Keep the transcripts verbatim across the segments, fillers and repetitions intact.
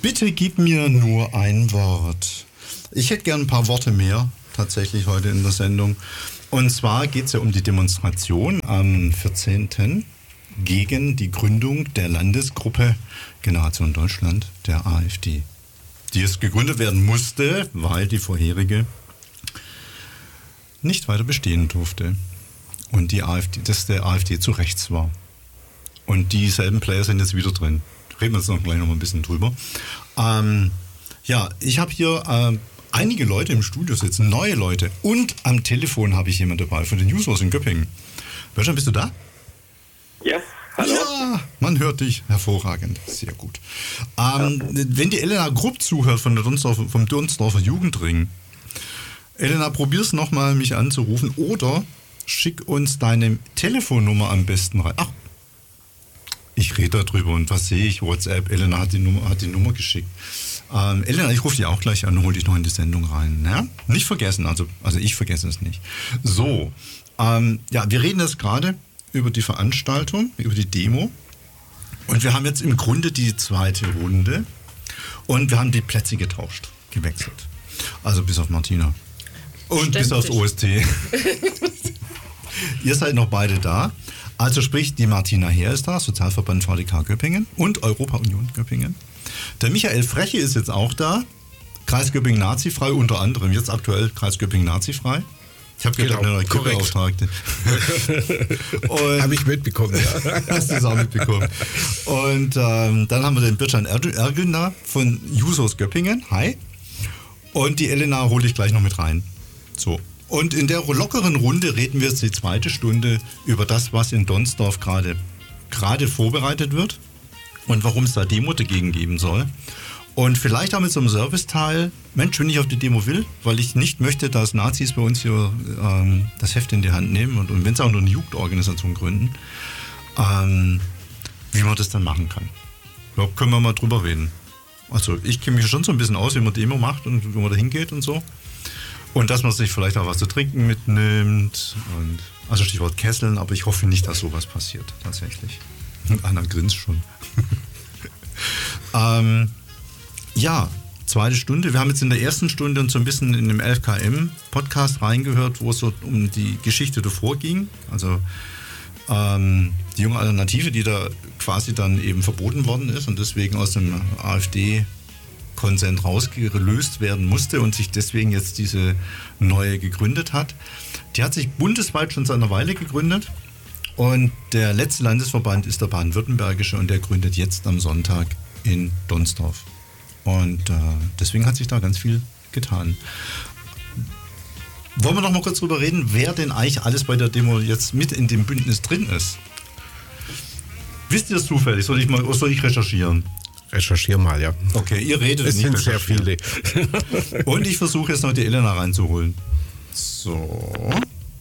Bitte gib mir nur ein Wort. Ich hätte gern ein paar Worte mehr, tatsächlich heute in der Sendung. Und zwar geht es ja um die Demonstration am vierzehnten gegen die Gründung der Landesgruppe Generation Deutschland, der AfD. Die es gegründet werden musste, weil die vorherige nicht weiter bestehen durfte. Und die AfD, dass der AfD zu rechts war. Und dieselben Player sind jetzt wieder drin. Reden wir jetzt noch gleich noch mal ein bisschen drüber. Ähm, ja, ich habe hier äh, einige Leute im Studio sitzen, neue Leute. Und am Telefon habe ich jemanden dabei von den Jusos in Göppingen. Bertram, bist du da? Ja, hallo. Ja, man hört dich. Hervorragend. Sehr gut. Ähm, ja. Wenn die Elena Grupp zuhört von der Donsdorfer, vom Donsdorfer Jugendring, Elena, probier's nochmal, mich anzurufen oder schick uns deine Telefonnummer am besten rein. Ach, ich rede darüber und was sehe ich? WhatsApp, Elena hat die Nummer, hat die Nummer geschickt. Ähm, Elena, ich rufe dich auch gleich an und hole dich noch in die Sendung rein. Ja? Nicht vergessen, also, also ich vergesse es nicht. So, ähm, ja, wir reden jetzt gerade über die Veranstaltung, über die Demo. Und wir haben jetzt im Grunde die zweite Runde. Und wir haben die Plätze getauscht, gewechselt. Also bis auf Martina. Und Ständig. Bis aufs O S T. Ihr seid noch beide da. Also sprich, die Martina Heer ist da, Sozialverband V D K Göppingen und Europa Union Göppingen. Der Michael Freche ist jetzt auch da. Kreis Göppingen nazifrei, unter anderem jetzt aktuell Kreis Göppingen nazifrei. Ich habe gehört, genau, eine neue Gruppeauftragte. Habe ich mitbekommen, ja. Hast du es auch mitbekommen. Und ähm, dann haben wir den Bircan Ergün da von Jusos Göppingen. Hi. Und die Elena hole ich gleich noch mit rein. So. Und in der lockeren Runde reden wir jetzt die zweite Stunde über das, was in Donsdorf gerade gerade vorbereitet wird und warum es da Demo dagegen geben soll. Und vielleicht auch mit so einem Serviceteil, Mensch, wenn ich auf die Demo will, weil ich nicht möchte, dass Nazis bei uns hier ähm, das Heft in die Hand nehmen und, und wenn es auch nur eine Jugendorganisation gründen, ähm, wie man das dann machen kann. Ich glaube, können wir mal drüber reden. Also ich kenne mich schon so ein bisschen aus, wie man Demo macht und wie man da hingeht und so. Und dass man sich vielleicht auch was zu trinken mitnimmt. Und, also Stichwort Kesseln, aber ich hoffe nicht, dass sowas passiert, tatsächlich. Und Anna grinst schon. ähm, ja, zweite Stunde. Wir haben jetzt in der ersten Stunde uns so ein bisschen in dem elf K M-Podcast reingehört, wo es so um die Geschichte davor ging. Also ähm, die junge Alternative, die da quasi dann eben verboten worden ist und deswegen aus dem AfD Konsent rausgelöst werden musste und sich deswegen jetzt diese neue gegründet hat. Die hat sich bundesweit schon seit einer Weile gegründet und der letzte Landesverband ist der baden-württembergische und der gründet jetzt am Sonntag in Donsdorf. Und äh, deswegen hat sich da ganz viel getan. Wollen wir noch mal kurz drüber reden, wer denn eigentlich alles bei der Demo jetzt mit in dem Bündnis drin ist? Wisst ihr das zufällig? Soll ich mal, soll ich recherchieren? Recherchier mal, ja. Okay, ihr redet es nicht. Es sind sehr viele. Und ich versuche jetzt noch die Elena reinzuholen. So.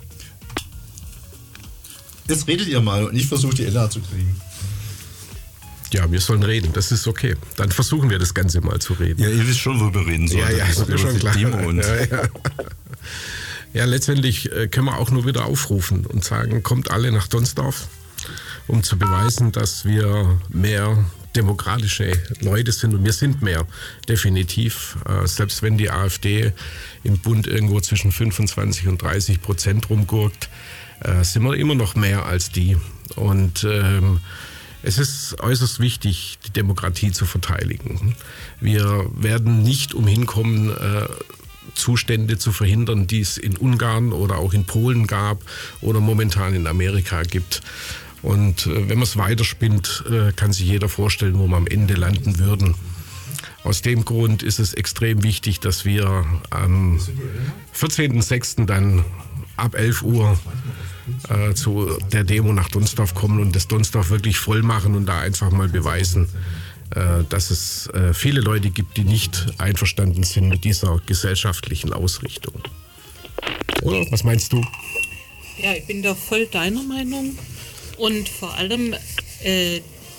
Jetzt redet ihr mal und ich versuche die Elena zu kriegen. Ja, wir sollen reden, das ist okay. Dann versuchen wir das Ganze mal zu reden. Ja, ihr wisst schon, worüber reden sollen. Ja, ja, ist mir schon klar. Und ja, ja. ja, letztendlich können wir auch nur wieder aufrufen und sagen, kommt alle nach Donsdorf, um zu beweisen, dass wir mehr demokratische Leute sind und wir sind mehr, definitiv. Äh, selbst wenn die AfD im Bund irgendwo zwischen fünfundzwanzig und dreißig Prozent rumgurkt, äh, sind wir immer noch mehr als die. Und ähm, es ist äußerst wichtig, die Demokratie zu verteidigen. Wir werden nicht umhin kommen, äh, Zustände zu verhindern, die es in Ungarn oder auch in Polen gab oder momentan in Amerika gibt. Und äh, wenn man es weiterspinnt, äh, kann sich jeder vorstellen, wo wir am Ende landen würden. Aus dem Grund ist es extrem wichtig, dass wir am vierzehnten sechsten dann ab elf Uhr äh, zu der Demo nach Donsdorf kommen und das Donsdorf wirklich voll machen und da einfach mal beweisen, äh, dass es äh, viele Leute gibt, die nicht einverstanden sind mit dieser gesellschaftlichen Ausrichtung. Oder? Was meinst du? Ja, ich bin da voll deiner Meinung. Und vor allem, äh,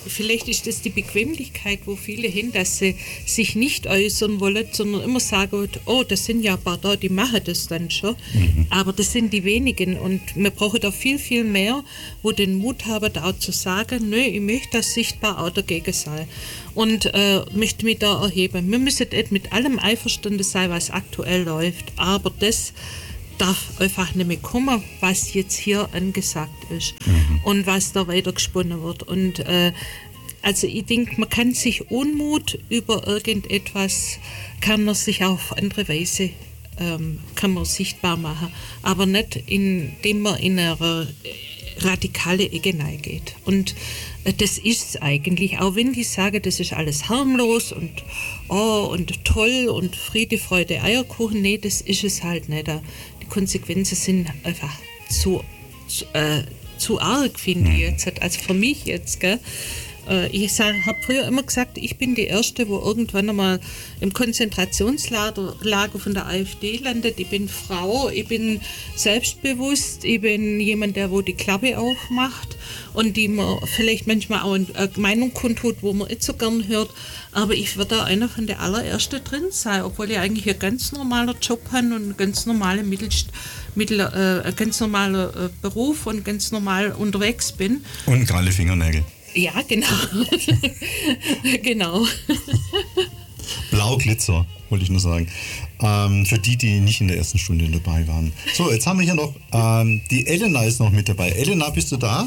vielleicht ist das die Bequemlichkeit, wo viele hin, dass sie sich nicht äußern wollen, sondern immer sagen, oh, das sind ja ein paar da, die machen das dann schon. Mhm. Aber das sind die wenigen und wir brauchen da viel, viel mehr, wo den Mut haben, da auch zu sagen, nö, ich möchte das sichtbar auch dagegen sein und äh, möchte mich da erheben. Wir müssen nicht mit allem einverstanden sein, was aktuell läuft, aber das darf einfach nicht mehr kommen, was jetzt hier angesagt ist mhm. und was da weiter gesponnen wird. Und äh, also ich denke, man kann sich Unmut über irgendetwas, kann man sich auf andere Weise ähm, kann man sichtbar machen, aber nicht indem man in eine radikale Ecke geht. Und äh, das ist es eigentlich, auch wenn die sagen, das ist alles harmlos und oh und toll und Friede, Freude, Eierkuchen, nee, das ist es halt nicht. Die Konsequenzen sind einfach zu, zu, äh, zu arg, finde ich jetzt. Also für mich jetzt, gell. Ich habe früher immer gesagt, ich bin die Erste, wo irgendwann einmal im Konzentrationslager Lager von der AfD landet. Ich bin Frau, ich bin selbstbewusst, ich bin jemand, der wo die Klappe aufmacht und die man vielleicht manchmal auch eine Meinung kundtut, wo man nicht so gern hört. Aber ich werde da einer von der allerersten drin sein, obwohl ich eigentlich einen ganz normalen Job habe und einen ganz normalen Mittelst Mittel, äh, ein ganz normaler äh, Beruf und ganz normal unterwegs bin. Und gerade Fingernägel. Ja, genau. genau. Blau Glitzer, wollte ich nur sagen. Ähm, für die, die nicht in der ersten Stunde dabei waren. So, jetzt haben wir hier noch, ähm, die Elena ist noch mit dabei. Elena, bist du da?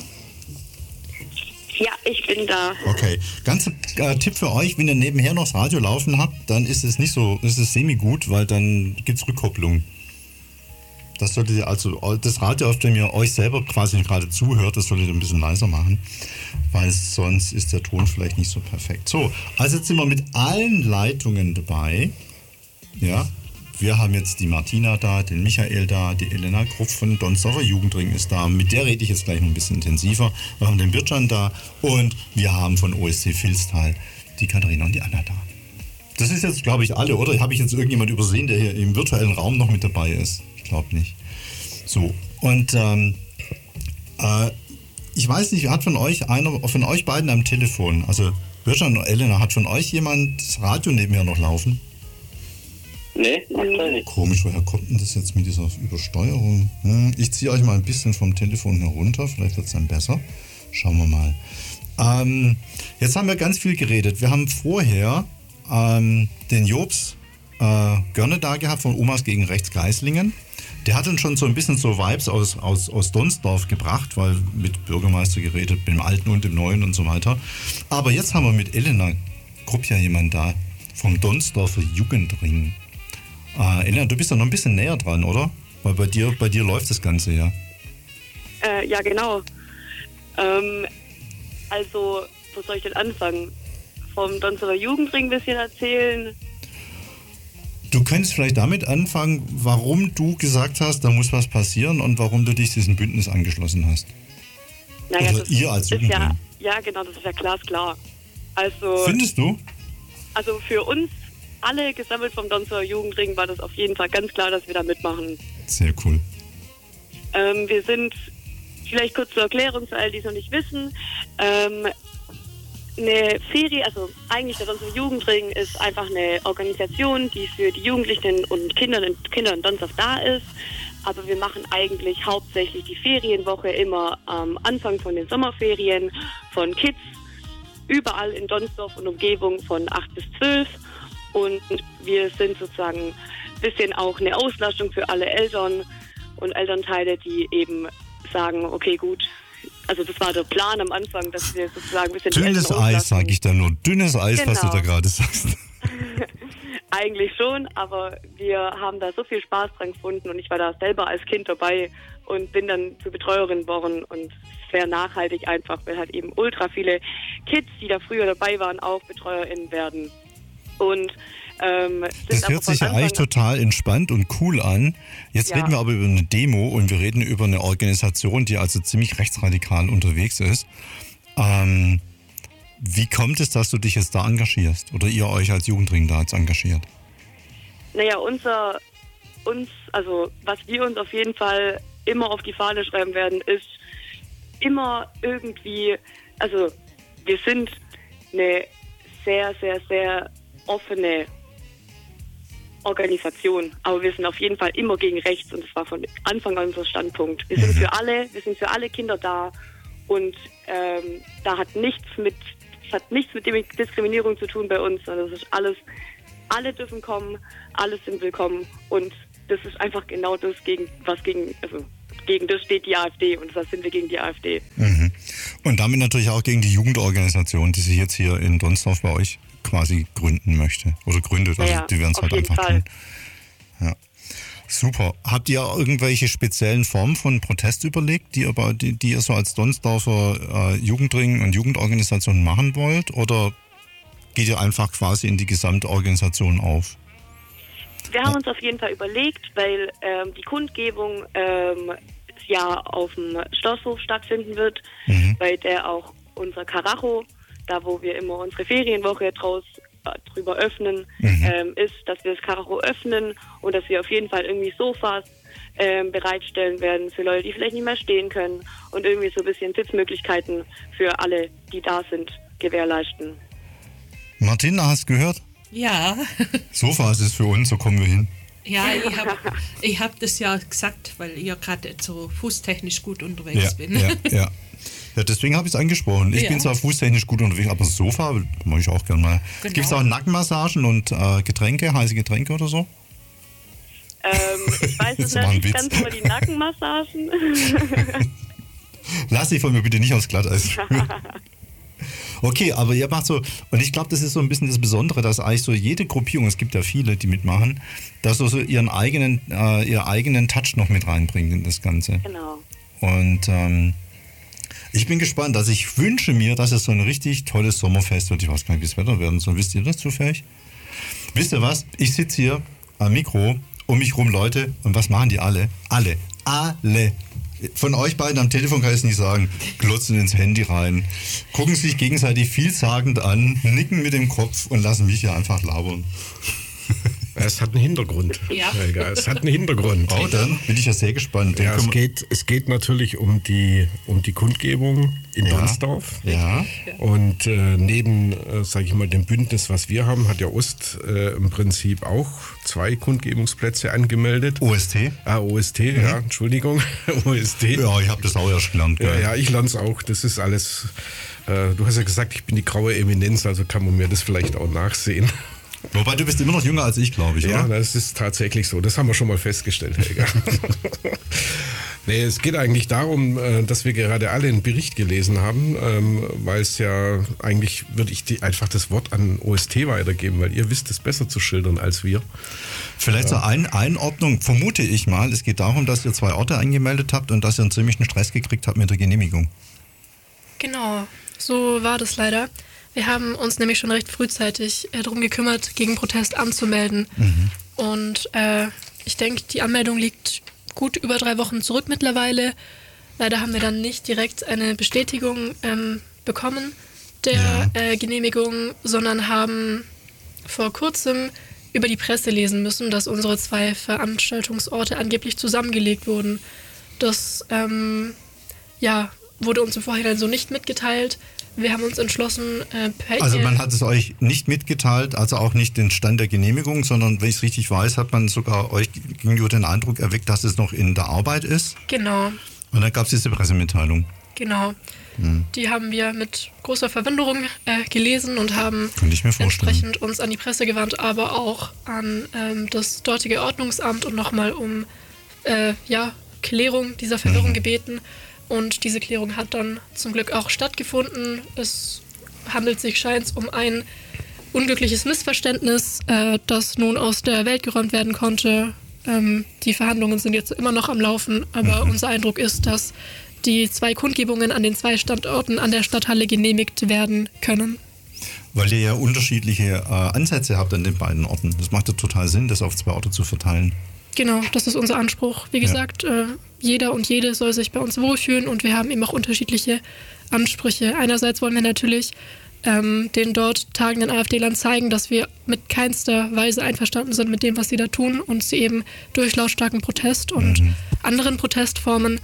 Ja, ich bin da. Okay, ganz äh, Tipp für euch, wenn ihr nebenher noch das Radio laufen habt, dann ist es nicht so, ist es semi-gut, weil dann gibt es Rückkopplung. Das solltet ihr also, das Radio, auf dem ihr euch selber quasi gerade zuhört, das solltet ihr ein bisschen leiser machen, weil sonst ist der Ton vielleicht nicht so perfekt. So, also jetzt sind wir mit allen Leitungen dabei. Ja, wir haben jetzt die Martina da, den Michael da, die Elena Krupp von Donsdorfer Jugendring ist da. Mit der rede ich jetzt gleich noch ein bisschen intensiver. Wir haben den Bircan da und wir haben von O S C Vilstal die Katharina und die Anna da. Das ist jetzt, glaube ich, alle, oder? Habe ich jetzt irgendjemand übersehen, der hier im virtuellen Raum noch mit dabei ist? Ich glaube nicht. So, und ähm, äh, ich weiß nicht, hat von euch einer, von euch beiden am Telefon, also Bircan und Elena, hat von euch jemand das Radio nebenher noch laufen? Nee, aktuell nicht. Komisch, woher kommt denn das jetzt mit dieser Übersteuerung? Hm, ich ziehe euch mal ein bisschen vom Telefon herunter, vielleicht wird es dann besser. Schauen wir mal. Ähm, jetzt haben wir ganz viel geredet. Wir haben vorher ähm, den Jobs äh, Görne da gehabt von Omas gegen Rechts Geislingen. Der hat dann schon so ein bisschen so Vibes aus, aus, aus Donsdorf gebracht, weil mit Bürgermeister geredet, mit dem Alten und dem Neuen und so weiter. Aber jetzt haben wir mit Elena Krupp ja jemand da vom Donsdorfer Jugendring. Äh, Elena, du bist ja noch ein bisschen näher dran, oder? Weil bei dir, bei dir läuft das Ganze ja. Äh, ja, genau. Ähm, also, wo soll ich denn anfangen? Vom Donsdorfer Jugendring ein bisschen erzählen. Du könntest vielleicht damit anfangen, warum du gesagt hast, da muss was passieren und warum du dich diesem Bündnis angeschlossen hast. Naja, Oder das ihr als ist Jugendring. ja, ja, genau, das ist ja glasklar. Also, Findest du? Also für uns alle gesammelt vom Donsdorfer Jugendring war das auf jeden Fall ganz klar, dass wir da mitmachen. Sehr cool. Ähm, wir sind, vielleicht kurz zur Erklärung für alle, die es noch nicht wissen, ähm, eine Ferie, also eigentlich der Donsdorfer Jugendring ist einfach eine Organisation, die für die Jugendlichen und Kinder, Kinder in Donsdorf da ist. Aber wir machen eigentlich hauptsächlich die Ferienwoche immer am Anfang von den Sommerferien von Kids überall in Donsdorf und Umgebung von acht bis zwölf. Und wir sind sozusagen ein bisschen auch eine Auslastung für alle Eltern und Elternteile, die eben sagen, okay, gut, also das war der Plan am Anfang, dass wir sozusagen ein bisschen... Dünnes Eis, sage ich da nur. Dünnes Eis, genau. Was du da gerade sagst. Eigentlich schon, aber wir haben da so viel Spaß dran gefunden und ich war da selber als Kind dabei und bin dann zur Betreuerin geworden und sehr nachhaltig einfach, weil halt eben ultra viele Kids, die da früher dabei waren, auch BetreuerInnen werden. Und ähm, das hört sich ja eigentlich total entspannt und cool an. Jetzt ja. reden wir aber über eine Demo und wir reden über eine Organisation, die also ziemlich rechtsradikal unterwegs ist. Ähm, wie kommt es, dass du dich jetzt da engagierst oder ihr euch als Jugendring da jetzt engagiert? Naja, unser, uns, also was wir uns auf jeden Fall immer auf die Fahne schreiben werden, ist immer irgendwie, also wir sind eine sehr, sehr, sehr offene Organisation, aber wir sind auf jeden Fall immer gegen rechts und das war von Anfang an unser Standpunkt. Wir sind für alle, wir sind für alle Kinder da und ähm, da hat nichts mit, es hat nichts mit Diskriminierung zu tun bei uns, also das ist alles, alle dürfen kommen, alle sind willkommen und das ist einfach genau das, gegen was gegen, also gegen das steht die AfD und das sind wir gegen die AfD. Mhm. Und damit natürlich auch gegen die Jugendorganisation, die sich jetzt hier in Donsdorf bei euch quasi gründen möchte oder gründet. Also ja, die werden es halt einfach Fall. tun. Ja. Super. Habt ihr irgendwelche speziellen Formen von Protest überlegt, die ihr, die, die ihr so als Donsdorfer äh, Jugendring und Jugendorganisation machen wollt? Oder geht ihr einfach quasi in die gesamte Organisation auf? Wir haben uns auf jeden Fall überlegt, weil ähm, die Kundgebung ähm, ja auf dem Schlosshof stattfinden wird, mhm. bei der auch unser Karacho, da wo wir immer unsere Ferienwoche draus äh, drüber öffnen, mhm. ähm, ist, dass wir das Karacho öffnen und dass wir auf jeden Fall irgendwie Sofas ähm, bereitstellen werden für Leute, die vielleicht nicht mehr stehen können und irgendwie so ein bisschen Sitzmöglichkeiten für alle, die da sind, gewährleisten. Martina, hast du gehört? Ja. Sofa ist es für uns, so kommen wir hin. Ja, ich habe ich hab das ja gesagt, weil ich ja gerade so fußtechnisch gut unterwegs ja, bin. Ja, ja. Ja, deswegen habe ich es angesprochen. Ich ja. bin zwar fußtechnisch gut unterwegs, aber das Sofa mache ich auch gerne mal. Genau. Gibt es auch Nackenmassagen und äh, Getränke, heiße Getränke oder so? Ähm, ich weiß es nicht ganz über die Nackenmassagen. Lass dich von mir bitte nicht aufs Glatteis führen. Okay, aber ihr macht so, und ich glaube, das ist so ein bisschen das Besondere, dass eigentlich so jede Gruppierung, es gibt ja viele, die mitmachen, dass so, so ihren eigenen, äh, ihren eigenen Touch noch mit reinbringt in das Ganze. Genau. Und ähm, ich bin gespannt, also ich wünsche mir, dass es so ein richtig tolles Sommerfest wird. Ich weiß gar nicht, wie das Wetter werden soll. Wisst ihr das zufällig? Wisst ihr was? Ich sitze hier am Mikro, um mich rum Leute, und was machen die alle? Alle. Alle. Von euch beiden am Telefon kann ich es nicht sagen, glotzen ins Handy rein, gucken sich gegenseitig vielsagend an, nicken mit dem Kopf und lassen mich hier einfach labern. Es hat einen Hintergrund. Ja. Egal, es hat einen Hintergrund. Oh, dann bin ich ja sehr gespannt. Ja, es, geht, es geht natürlich um die, um die Kundgebung in ja. Donsdorf. Ja. Und äh, neben, äh, sage ich mal, dem Bündnis, was wir haben, hat ja Ost äh, im Prinzip auch zwei Kundgebungsplätze angemeldet. O S T? Ah, O S T, mhm. ja, Entschuldigung. O S T. Ja, ich habe das auch erst gelernt. Ja, ja, ich lerne es auch. Das ist alles, äh, du hast ja gesagt, ich bin die graue Eminenz, also kann man mir das vielleicht auch nachsehen. Wobei, du bist immer noch jünger als ich, glaube ich, ja, oder? Ja, das ist tatsächlich so. Das haben wir schon mal festgestellt, Helga. Nee, es geht eigentlich darum, dass wir gerade alle einen Bericht gelesen haben, weil es ja eigentlich, würde ich die, einfach das Wort an O S T weitergeben, weil ihr wisst es besser zu schildern als wir. Vielleicht zur Ein- Einordnung, vermute ich mal, es geht darum, dass ihr zwei Orte angemeldet habt und dass ihr einen ziemlichen Stress gekriegt habt mit der Genehmigung. Genau, so war das leider. Wir haben uns nämlich schon recht frühzeitig äh, darum gekümmert, gegen Protest anzumelden. Mhm. Und äh, ich denke, die Anmeldung liegt gut über drei Wochen zurück mittlerweile. Leider haben wir dann nicht direkt eine Bestätigung ähm, bekommen der ja. äh, Genehmigung, sondern haben vor kurzem über die Presse lesen müssen, dass unsere zwei Veranstaltungsorte angeblich zusammengelegt wurden. Das ähm, ja, wurde uns im Vorhinein so nicht mitgeteilt. Wir haben uns entschlossen, äh, per Also man hat es euch nicht mitgeteilt, also auch nicht den Stand der Genehmigung, sondern wenn ich es richtig weiß, hat man sogar euch gegenüber den Eindruck erweckt, dass es noch in der Arbeit ist. Genau. Und dann gab es diese Pressemitteilung. Genau. Hm. Die haben wir mit großer Verwunderung äh, gelesen und haben Könnte ich mir vorstellen. entsprechend uns an die Presse gewandt, aber auch an ähm, das dortige Ordnungsamt und nochmal um äh, ja, Klärung dieser Verwirrung mhm. gebeten. Und diese Klärung hat dann zum Glück auch stattgefunden. Es handelt sich, scheint um ein unglückliches Missverständnis, äh, das nun aus der Welt geräumt werden konnte. Ähm, die Verhandlungen sind jetzt immer noch am Laufen, aber mhm. unser Eindruck ist, dass die zwei Kundgebungen an den zwei Standorten an der Stadthalle genehmigt werden können. Weil ihr ja unterschiedliche äh, Ansätze habt an den beiden Orten. Das macht ja total Sinn, das auf zwei Orte zu verteilen. Genau, das ist unser Anspruch. Wie gesagt, ja. äh, jeder und jede soll sich bei uns wohlfühlen und wir haben eben auch unterschiedliche Ansprüche. Einerseits wollen wir natürlich ähm, den dort tagenden AfD-Lern zeigen, dass wir mit keinster Weise einverstanden sind mit dem, was sie da tun und sie eben durch lautstarken Protest und mhm. anderen Protestformen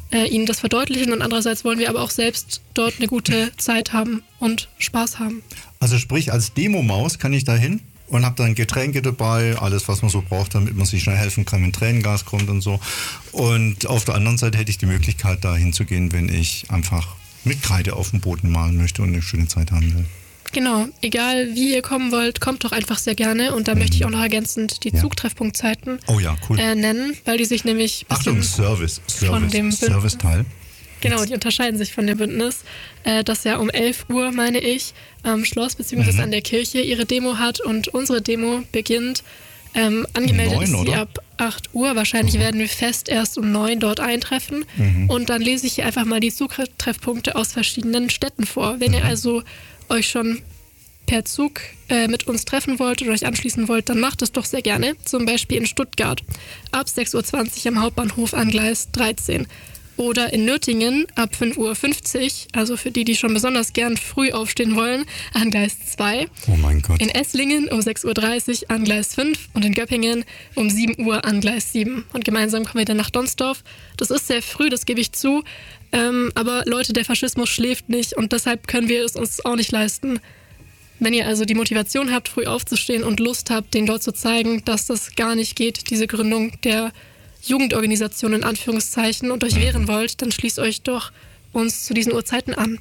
äh, ihnen das verdeutlichen und andererseits wollen wir aber auch selbst dort eine gute Zeit haben und Spaß haben. Also sprich, als Demo-Maus kann ich da hin und habe dann Getränke dabei, alles, was man so braucht, damit man sich schnell helfen kann, wenn Tränengas kommt und so. Und auf der anderen Seite hätte ich die Möglichkeit, da hinzugehen, wenn ich einfach mit Kreide auf dem Boden malen möchte und eine schöne Zeit haben will. Genau, egal wie ihr kommen wollt, kommt doch einfach sehr gerne. Und da mhm. möchte ich auch noch ergänzend die ja. Zugtreffpunktzeiten oh ja, cool. äh, nennen, weil die sich nämlich Achtung, Service, Service, von dem Serviceteil. Genau, die unterscheiden sich von dem Bündnis, äh, das ja um elf Uhr, meine ich, am Schloss bzw. Mhm. an der Kirche ihre Demo hat. Und unsere Demo beginnt, ähm, angemeldet neun, ist sie oder? ab acht Uhr. Wahrscheinlich mhm. werden wir fest erst um neun dort eintreffen. Mhm. Und dann lese ich hier einfach mal die Zugtreffpunkte aus verschiedenen Städten vor. Wenn mhm. ihr also euch schon per Zug äh, mit uns treffen wollt oder euch anschließen wollt, dann macht es doch sehr gerne. Zum Beispiel in Stuttgart ab sechs Uhr zwanzig am Hauptbahnhof an Gleis dreizehn. Oder in Nürtingen ab fünf Uhr fünfzig, also für die, die schon besonders gern früh aufstehen wollen, an Gleis zwei. Oh mein Gott. In Esslingen um sechs Uhr dreißig an Gleis fünf und in Göppingen um sieben Uhr an Gleis sieben. Und gemeinsam kommen wir dann nach Donsdorf. Das ist sehr früh, das gebe ich zu. Ähm, aber Leute, der Faschismus schläft nicht und deshalb können wir es uns auch nicht leisten. Wenn ihr also die Motivation habt, früh aufzustehen und Lust habt, den dort zu zeigen, dass das gar nicht geht, diese Gründung der Jugendorganisation in Anführungszeichen, und euch wehren wollt, dann schließt euch doch uns zu diesen Uhrzeiten an.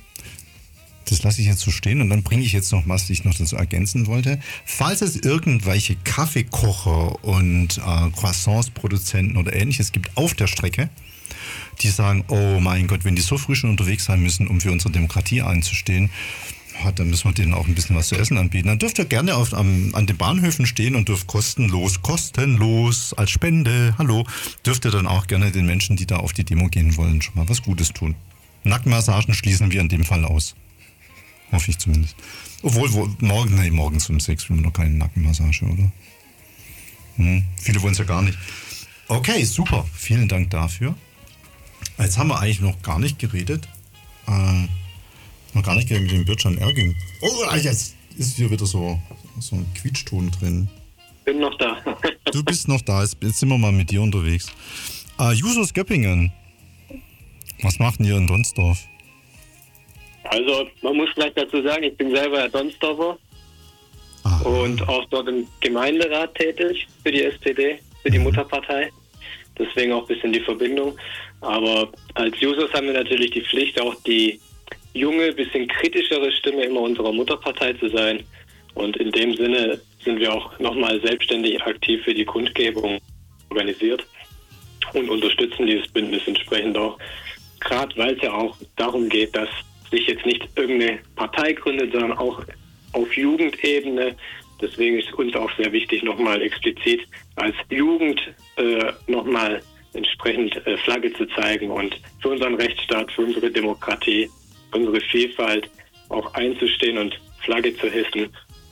Das lasse ich jetzt so stehen und dann bringe ich jetzt noch, was ich noch dazu ergänzen wollte. Falls es irgendwelche Kaffeekocher und äh, Croissants-Produzenten oder ähnliches gibt auf der Strecke, die sagen, oh mein Gott, wenn die so früh schon unterwegs sein müssen, um für unsere Demokratie einzustehen, dann müssen wir denen auch ein bisschen was zu essen anbieten. Dann dürft ihr gerne auf, am, an den Bahnhöfen stehen und dürft kostenlos, kostenlos als Spende, hallo, dürft ihr dann auch gerne den Menschen, die da auf die Demo gehen wollen, schon mal was Gutes tun. Nackenmassagen schließen wir in dem Fall aus. Hoffe ich zumindest. Obwohl, wo, morgen, nee, morgens um sechs will man noch keine Nackenmassage, oder? Hm, viele wollen es ja gar nicht. Okay, super. Vielen Dank dafür. Jetzt haben wir eigentlich noch gar nicht geredet. Äh, noch gar nicht geredet mit dem Bircan Erging. Oh, jetzt ist hier wieder so, so ein Quietschton drin. Bin noch da. Du bist noch da. Jetzt, jetzt sind wir mal mit dir unterwegs. Äh, Jusos Göppingen. Was macht denn ihr in Donsdorf? Also, man muss vielleicht dazu sagen, ich bin selber Donsdorfer ah. und auch dort im Gemeinderat tätig für die S P D, für die mhm. Mutterpartei. Deswegen auch ein bisschen die Verbindung. Aber als Jusos haben wir natürlich die Pflicht, auch die junge, bisschen kritischere Stimme immer unserer Mutterpartei zu sein. Und in dem Sinne sind wir auch nochmal selbstständig aktiv für die Kundgebung organisiert und unterstützen dieses Bündnis entsprechend auch. Gerade weil es ja auch darum geht, dass sich jetzt nicht irgendeine Partei gründet, sondern auch auf Jugendebene. Deswegen ist uns auch sehr wichtig, nochmal explizit als Jugend äh, nochmal entsprechend äh, Flagge zu zeigen und für unseren Rechtsstaat, für unsere Demokratie, unsere Vielfalt auch einzustehen und Flagge zu hissen.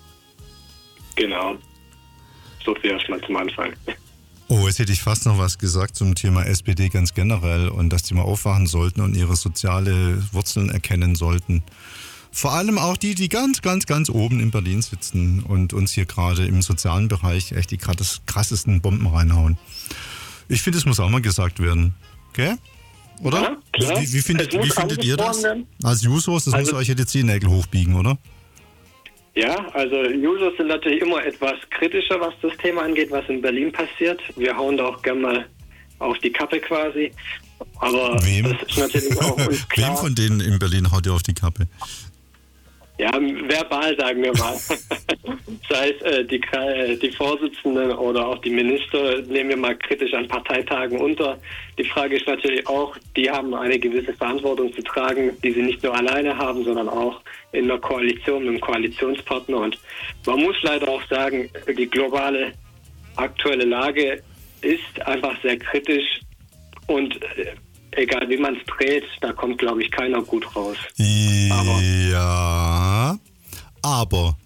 Genau. So viel erstmal zum Anfang. Oh, jetzt hätte ich fast noch was gesagt zum Thema S P D ganz generell und dass die mal aufwachen sollten und ihre soziale Wurzeln erkennen sollten. Vor allem auch die, die ganz, ganz, ganz oben in Berlin sitzen und uns hier gerade im sozialen Bereich echt die krassesten Bomben reinhauen. Ich finde, es muss auch mal gesagt werden. Okay? Oder? Ja, klar. Wie, wie findet, wie findet ihr das? Als Jusos, das also, muss euch ja die Zehennägel hochbiegen, oder? Ja, also Jusos sind natürlich immer etwas kritischer, was das Thema angeht, was in Berlin passiert. Wir hauen da auch gerne mal auf die Kappe quasi. Aber Wem? das ist natürlich auch uns klar. Wem von denen in Berlin haut ihr auf die Kappe? Ja, verbal, sagen wir mal. Sei es äh, die, äh, die Vorsitzenden oder auch die Minister, nehmen wir mal kritisch an Parteitagen unter. Die Frage ist natürlich auch, die haben eine gewisse Verantwortung zu tragen, die sie nicht nur alleine haben, sondern auch in der Koalition mit dem Koalitionspartner. Und man muss leider auch sagen, die globale aktuelle Lage ist einfach sehr kritisch und äh, egal wie man es dreht, da kommt, glaube ich, keiner gut raus. Aber ja, aber.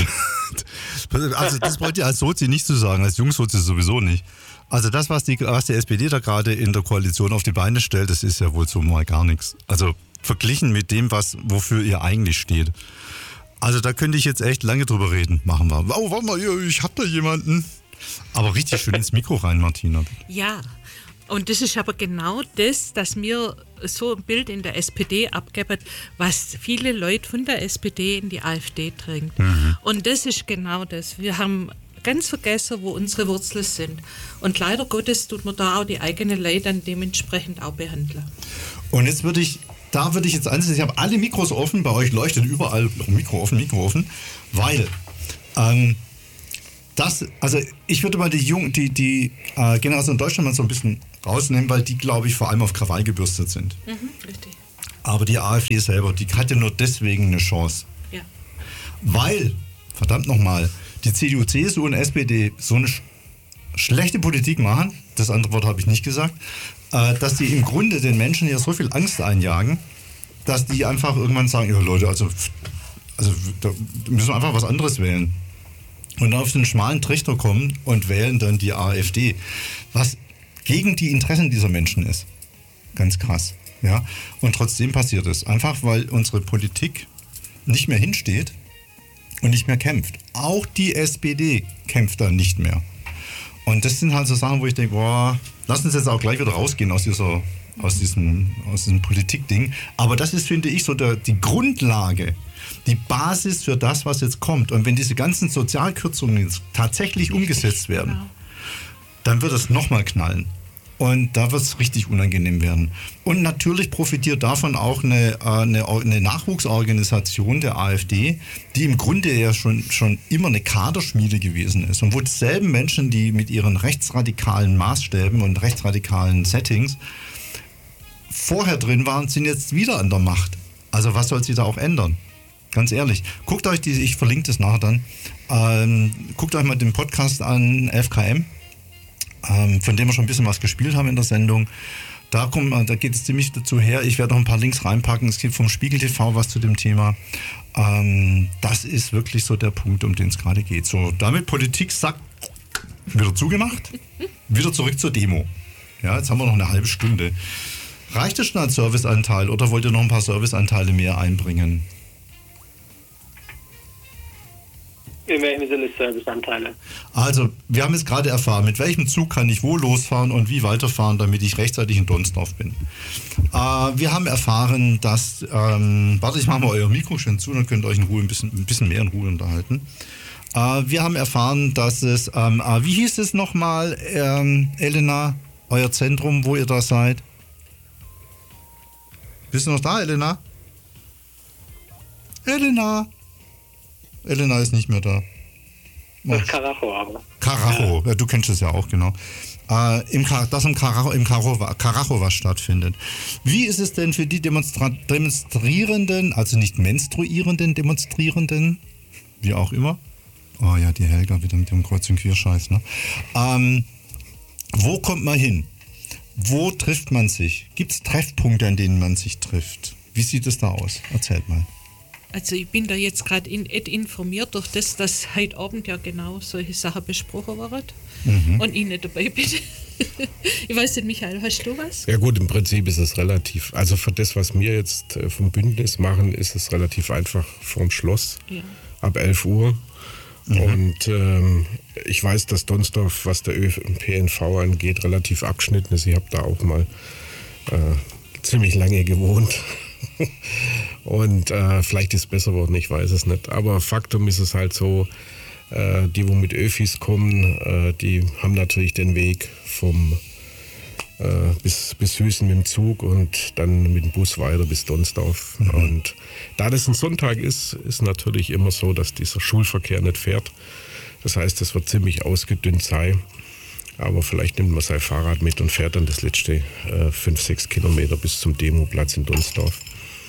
Also das wollt ihr als Sozi nicht so sagen, als Jungsozi sowieso nicht. Also das, was die, was die S P D da gerade in der Koalition auf die Beine stellt, das ist ja wohl so mal gar nichts. Also verglichen mit dem, was wofür ihr eigentlich steht. Also da könnte ich jetzt echt lange drüber reden. Machen wir. Oh, warte mal, ich hab da jemanden. Aber richtig schön ins Mikro rein, Martina. Ja. Und das ist aber genau das, dass mir so ein Bild in der S P D abgeben, was viele Leute von der S P D in die AfD drängt. Mhm. Und das ist genau das. Wir haben ganz vergessen, wo unsere Wurzeln sind. Und leider Gottes tut man da auch die eigene Leute dann dementsprechend auch behandeln. Und jetzt würde ich, da würde ich jetzt ansetzen, ich habe alle Mikros offen, bei euch leuchtet überall Mikro offen, Mikro offen, weil ähm, das, also ich würde mal die Jung, die, die äh, Generation Deutschland mal so ein bisschen rausnehmen, weil die, glaube ich, vor allem auf Krawall gebürstet sind. Mhm, richtig. Aber die AfD selber, die hatte nur deswegen eine Chance. Ja. Weil, verdammt nochmal, die C D U, C S U und S P D so eine sch- schlechte Politik machen, das andere Wort habe ich nicht gesagt, äh, dass die im Grunde den Menschen ja so viel Angst einjagen, dass die einfach irgendwann sagen, ja Leute, also, also da müssen wir einfach was anderes wählen. Und dann auf den schmalen Trichter kommen und wählen dann die AfD, was gegen die Interessen dieser Menschen ist. Ganz krass. Ja? Und trotzdem passiert es. Einfach, weil unsere Politik nicht mehr hinsteht und nicht mehr kämpft. Auch die S P D kämpft da nicht mehr. Und das sind halt so Sachen, wo ich denke, boah, lass uns jetzt auch gleich wieder rausgehen aus dieser, aus diesem, aus diesem Politikding. Aber das ist, finde ich, so der, die Grundlage, die Basis für das, was jetzt kommt. Und wenn diese ganzen Sozialkürzungen jetzt tatsächlich umgesetzt werden, dann wird es nochmal knallen. Und da wird es richtig unangenehm werden. Und natürlich profitiert davon auch eine, eine, eine Nachwuchsorganisation der AfD, die im Grunde ja schon, schon immer eine Kaderschmiede gewesen ist. Und wo dieselben Menschen, die mit ihren rechtsradikalen Maßstäben und rechtsradikalen Settings vorher drin waren, sind jetzt wieder an der Macht. Also was soll sich da auch ändern? Ganz ehrlich. Guckt euch die, ich verlinke das nachher dann, ähm, guckt euch mal den Podcast an, elf K M. Ähm, von dem wir schon ein bisschen was gespielt haben in der Sendung. Da, kommt, da geht es ziemlich dazu her. Ich werde noch ein paar Links reinpacken. Es gibt vom Spiegel T V was zu dem Thema. Ähm, das ist wirklich so der Punkt, um den es gerade geht. So, damit Politik sagt, wieder zugemacht, wieder zurück zur Demo. Ja, jetzt haben wir noch eine halbe Stunde. Reicht das schon als Serviceanteil oder wollt ihr noch ein paar Serviceanteile mehr einbringen? In welchem Sinne Serviceanteile? Also, wir haben jetzt gerade erfahren, mit welchem Zug kann ich wo losfahren und wie weiterfahren, damit ich rechtzeitig in Donsdorf bin. Äh, wir haben erfahren, dass, ähm, warte, ich mache mal euer Mikro schön zu, dann könnt ihr euch in Ruhe ein bisschen, ein bisschen mehr in Ruhe unterhalten. Äh, wir haben erfahren, dass es, ähm, äh, wie hieß es nochmal, ähm, Elena, euer Zentrum, wo ihr da seid? Bist du noch da, Elena? Elena? Elena ist nicht mehr da. Oh. Das ist Karacho, aber. Karacho, ja, du kennst es ja auch, genau. Äh, im Kar- das im Karacho, im Karacho, Karacho was stattfindet. Wie ist es denn für die Demonstra- Demonstrierenden, also nicht menstruierenden Demonstrierenden, wie auch immer? Oh ja, die Helga wieder mit dem Kreuz- und Querscheiß, ne? Ähm, wo kommt man hin? Wo trifft man sich? Gibt es Treffpunkte, an denen man sich trifft? Wie sieht es da aus? Erzählt mal. Also ich bin da jetzt gerade in, informiert durch das, dass heute Abend ja genau solche Sachen besprochen werden mhm. und ich nicht dabei bin. Ich weiß nicht, Michael, hast du was? Ja gut, im Prinzip ist es relativ, also für das, was wir jetzt vom Bündnis machen, ist es relativ einfach vorm Schloss, ja. Ab elf Uhr. Mhm. Und ähm, ich weiß, dass Donsdorf, was der Ö P N V angeht, relativ abgeschnitten ist. Ich habe da auch mal äh, ziemlich lange gewohnt. Und äh, vielleicht ist es besser geworden, ich weiß es nicht. Aber Faktum ist es halt so, äh, die, wo mit Öfis kommen, äh, die haben natürlich den Weg vom äh, bis, bis Hüßen mit dem Zug und dann mit dem Bus weiter bis Donsdorf. Mhm. Und da das ein Sonntag ist, ist natürlich immer so, dass dieser Schulverkehr nicht fährt. Das heißt, es wird ziemlich ausgedünnt sein. Aber vielleicht nimmt man sein Fahrrad mit und fährt dann das letzte äh, fünf, sechs Kilometer bis zum Demoplatz in Donsdorf.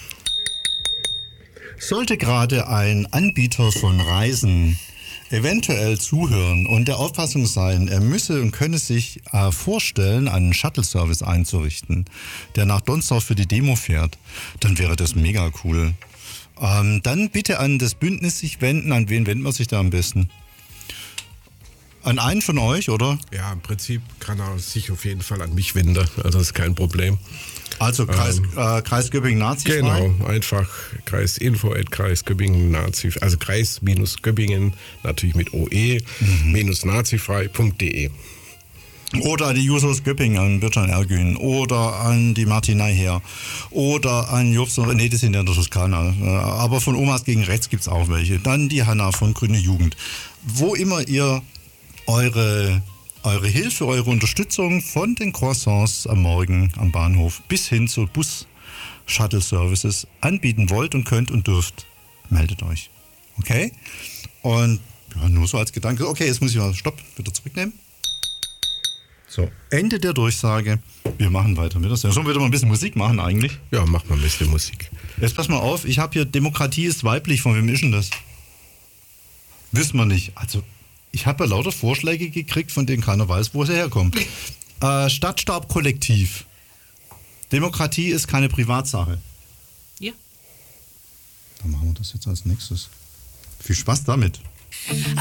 Sollte gerade ein Anbieter von Reisen eventuell zuhören und der Auffassung sein, er müsse und könne sich äh, vorstellen, einen Shuttle-Service einzurichten, der nach Donsdorf für die Demo fährt, dann wäre das mega cool. Ähm, dann bitte an das Bündnis sich wenden. An wen wendet man sich da am besten? An einen von euch, oder? Ja, im Prinzip kann er sich auf jeden Fall an mich wenden. Also das ist kein Problem. Also Kreis, ähm, äh, Kreis Göppingen Nazi. Genau, einfach Kreisinfo at Kreis Göppingen Nazi, also Kreis-Göppingen, natürlich mit O E, mhm. minus nazifrei punkt de. Oder an die Jusos Göppingen, an Bircan Ergün. Oder an die Martinei her. Oder an Jobs und nee, das sind ja in der Toskana. Aber von Omas gegen Rechts gibt es auch welche. Dann die Hanna von Grüne Jugend. Wo immer ihr eure, eure Hilfe, eure Unterstützung von den Croissants am Morgen am Bahnhof bis hin zu Bus-Shuttle-Services anbieten wollt und könnt und dürft, meldet euch. Okay? Und ja, nur so als Gedanke. Okay, jetzt muss ich mal Stopp, wieder zurücknehmen. So, Ende der Durchsage. Wir machen weiter mit der Sendung. Sollen wir wieder mal ein bisschen Musik machen eigentlich? Ja, mach mal ein bisschen Musik. Jetzt pass mal auf, ich habe hier Demokratie ist weiblich. Von wem ist denn das? Wissen wir nicht. Also, ich habe ja lauter Vorschläge gekriegt, von denen keiner weiß, wo sie herkommen. äh, Stadtstaub-Kollektiv. Demokratie ist keine Privatsache. Ja. Dann machen wir das jetzt als nächstes. Viel Spaß damit.